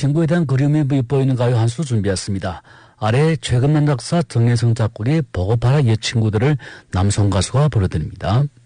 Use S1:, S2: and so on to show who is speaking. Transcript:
S1: 친구에 대한 그리움이 보이는 가요 한 수 준비했습니다. 아래 최근만 작사 정혜성 작곡의 보고파라 옛 친구들을 남성 가수가 불러드립니다.